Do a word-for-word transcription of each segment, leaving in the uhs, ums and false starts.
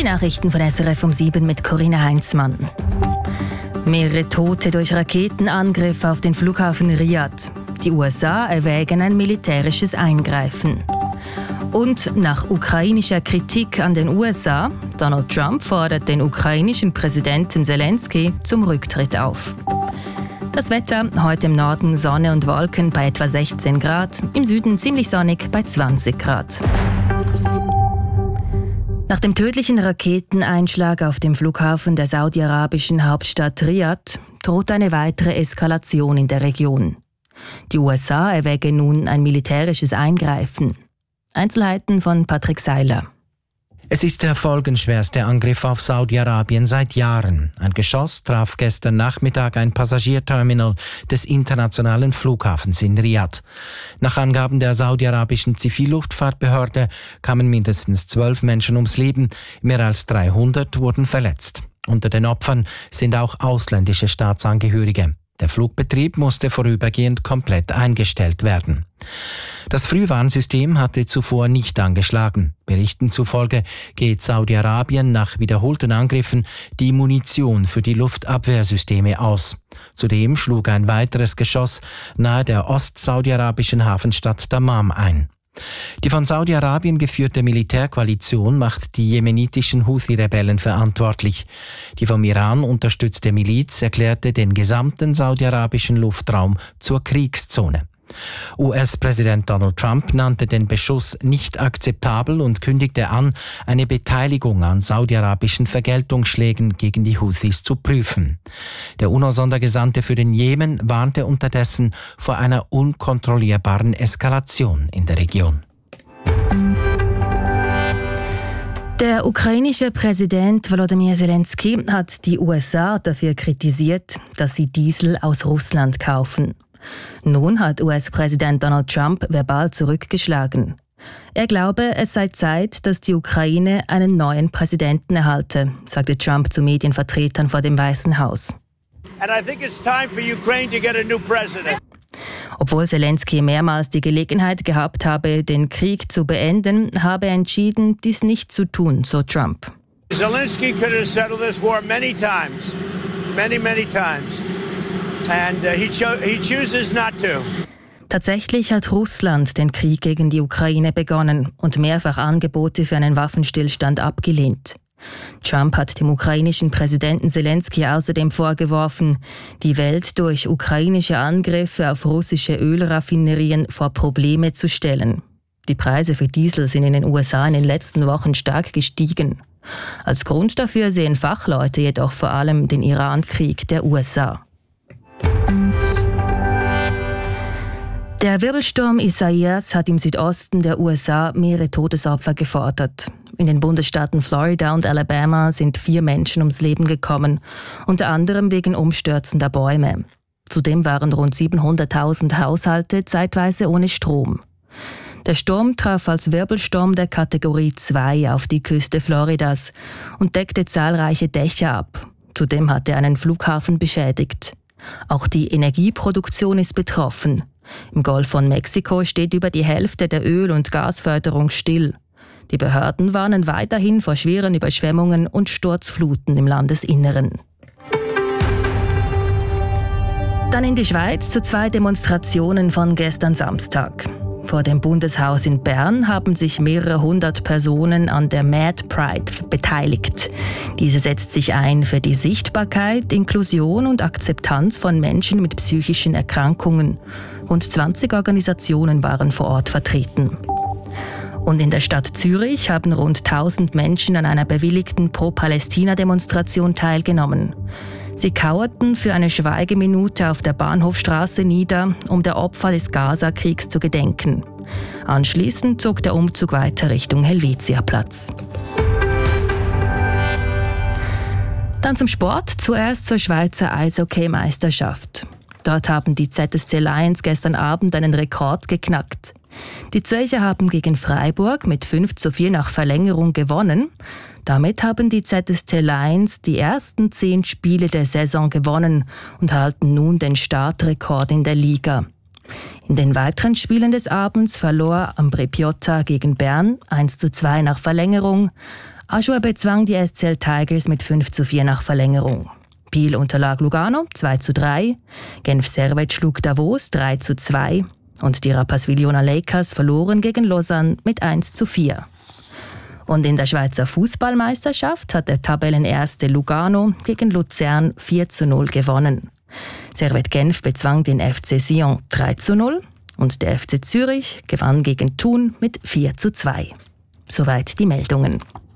Die Nachrichten von S R F um sieben mit Corinna Heinzmann. Mehrere Tote durch Raketenangriffe auf den Flughafen Riyadh. Die U S A erwägen ein militärisches Eingreifen. Und nach ukrainischer Kritik an den U S A, Donald Trump fordert den ukrainischen Präsidenten Zelensky zum Rücktritt auf. Das Wetter, heute im Norden Sonne und Wolken bei etwa sechzehn Grad, im Süden ziemlich sonnig bei zwanzig Grad. Nach dem tödlichen Raketeneinschlag auf dem Flughafen der saudi-arabischen Hauptstadt Riyadh droht eine weitere Eskalation in der Region. Die U S A erwägen nun ein militärisches Eingreifen. Einzelheiten von Patrick Seiler. Es ist der folgenschwerste Angriff auf Saudi-Arabien seit Jahren. Ein Geschoss traf gestern Nachmittag ein Passagierterminal des internationalen Flughafens in Riyadh. Nach Angaben der saudi-arabischen Zivilluftfahrtbehörde kamen mindestens zwölf Menschen ums Leben, mehr als dreihundert wurden verletzt. Unter den Opfern sind auch ausländische Staatsangehörige. Der Flugbetrieb musste vorübergehend komplett eingestellt werden. Das Frühwarnsystem hatte zuvor nicht angeschlagen. Berichten zufolge geht Saudi-Arabien nach wiederholten Angriffen die Munition für die Luftabwehrsysteme aus. Zudem schlug ein weiteres Geschoss nahe der ost-saudi-arabischen Hafenstadt Dammam ein. Die von Saudi-Arabien geführte Militärkoalition macht die jemenitischen Houthi-Rebellen verantwortlich. Die vom Iran unterstützte Miliz erklärte den gesamten saudi-arabischen Luftraum zur Kriegszone. U S-Präsident Donald Trump nannte den Beschuss nicht akzeptabel und kündigte an, eine Beteiligung an saudi-arabischen Vergeltungsschlägen gegen die Houthis zu prüfen. Der UNO-Sondergesandte für den Jemen warnte unterdessen vor einer unkontrollierbaren Eskalation in der Region. Der ukrainische Präsident Volodymyr Zelensky hat die U S A dafür kritisiert, dass sie Diesel aus Russland kaufen. Nun hat U S-Präsident Donald Trump verbal zurückgeschlagen. Er glaube, es sei Zeit, dass die Ukraine einen neuen Präsidenten erhalte, sagte Trump zu Medienvertretern vor dem Weißen Haus. And I think it's time for Ukraine to get a new president. Obwohl Zelensky mehrmals die Gelegenheit gehabt habe, den Krieg zu beenden, habe er entschieden, dies nicht zu tun, so Trump. Zelensky could have settled this war many times, many, many times. And uh, he, cho- he chooses not to. Tatsächlich hat Russland den Krieg gegen die Ukraine begonnen und mehrfach Angebote für einen Waffenstillstand abgelehnt. Trump hat dem ukrainischen Präsidenten Zelensky außerdem vorgeworfen, die Welt durch ukrainische Angriffe auf russische Ölraffinerien vor Probleme zu stellen. Die Preise für Diesel sind in den U S A in den letzten Wochen stark gestiegen. Als Grund dafür sehen Fachleute jedoch vor allem den Iran-Krieg der U S A. Der Wirbelsturm Isaias hat im Südosten der U S A mehrere Todesopfer gefordert. In den Bundesstaaten Florida und Alabama sind vier Menschen ums Leben gekommen, unter anderem wegen umstürzender Bäume. Zudem waren rund siebenhunderttausend Haushalte zeitweise ohne Strom. Der Sturm traf als Wirbelsturm der Kategorie zwei auf die Küste Floridas und deckte zahlreiche Dächer ab. Zudem hatte er einen Flughafen beschädigt. Auch die Energieproduktion ist betroffen. Im Golf von Mexiko steht über die Hälfte der Öl- und Gasförderung still. Die Behörden warnen weiterhin vor schweren Überschwemmungen und Sturzfluten im Landesinneren. Dann in die Schweiz zu zwei Demonstrationen von gestern Samstag. Vor dem Bundeshaus in Bern haben sich mehrere hundert Personen an der Mad Pride beteiligt. Diese setzt sich ein für die Sichtbarkeit, Inklusion und Akzeptanz von Menschen mit psychischen Erkrankungen. Rund zwanzig Organisationen waren vor Ort vertreten. Und in der Stadt Zürich haben rund tausend Menschen an einer bewilligten Pro-Palästina-Demonstration teilgenommen. Sie kauerten für eine Schweigeminute auf der Bahnhofstraße nieder, um der Opfer des Gaza-Kriegs zu gedenken. Anschließend zog der Umzug weiter Richtung Helvetiaplatz. Dann zum Sport, zuerst zur Schweizer Eishockey-Meisterschaft. Dort haben die Z S C Lions gestern Abend einen Rekord geknackt. Die Zürcher haben gegen Freiburg mit fünf zu vier nach Verlängerung gewonnen. Damit haben die Z S C Lions die ersten zehn Spiele der Saison gewonnen und halten nun den Startrekord in der Liga. In den weiteren Spielen des Abends verlor Ambri Piotta gegen Bern eins zu zwei nach Verlängerung. Aschua bezwang die S C L Tigers mit fünf zu vier nach Verlängerung. Biel unterlag Lugano zwei zu drei, Genf Servette schlug Davos drei zu zwei und die Rapperswil-Jona Lakers verloren gegen Lausanne mit eins zu vier. Und in der Schweizer Fußballmeisterschaft hat der Tabellenerste Lugano gegen Luzern vier zu null gewonnen. Servette Genf bezwang den F C Sion drei zu null und der F C Zürich gewann gegen Thun mit vier zu zwei. Soweit die Meldungen.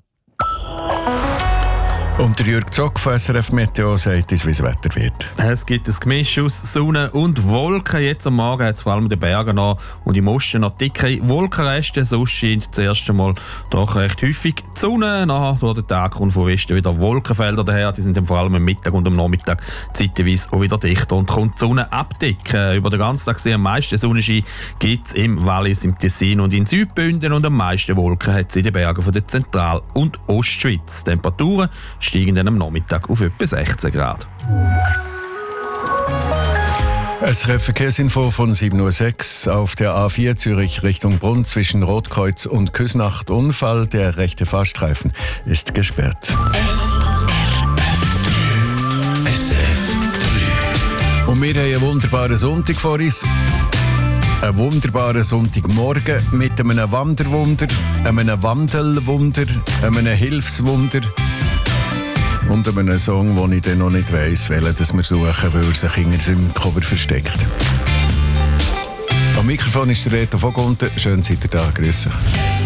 Und der Jürg Zock von S R F Meteo sagt uns, wie das Wetter wird. Es gibt ein Gemisch aus Sonne und Wolken. Jetzt am Morgen hat es vor allem in den Bergen noch und im Osten noch dicke Wolkenreste. Sonst scheint das erste Mal doch recht häufig die Sonne. Nachher durch den Tag kommt von Westen wieder Wolkenfelder daher. Die sind dann vor allem am Mittag und am Nachmittag zeitweise auch wieder dichter und kommt die Sonne abdecken. Über den ganzen Tag sehr am meisten Sonnenschein gibt es im Wallis, im Tessin und in Südbünden und am meisten Wolken hat es in den Bergen von der Zentral- und Ostschweiz. Die Temperaturen steigen dann am Nachmittag auf etwa sechzehn Grad. Es Verkehrsinfo von sieben Uhr sechs auf der A vier Zürich Richtung Brunn zwischen Rotkreuz und Küsnacht. Unfall, der rechte Fahrstreifen ist gesperrt. S R F drei. Und wir haben einen wunderbaren Sonntag vor uns. Einen wunderbaren Sonntagmorgen mit einem Wanderwunder, einem Wandelwunder, einem Hilfswunder und einem Song, den ich dann noch nicht weiss, welchen wir suchen, weil er sich hinter seinem Cover versteckt. Am Mikrofon ist der Reto Vogunten. Schön seid ihr da. Grüß euch.